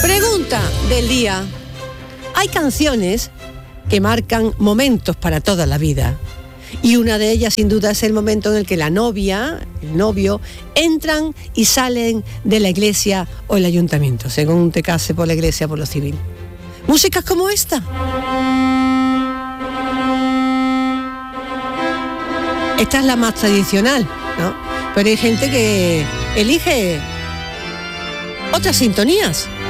Pregunta del día. Hay canciones que marcan momentos para toda la vida. Y una de ellas, sin duda, es el momento en el que la novia, el novio, entran y salen de la iglesia o el ayuntamiento, según te case por la iglesia o por lo civil. Músicas como esta. Esta es la más tradicional, ¿no? Pero hay gente que elige otras sintonías.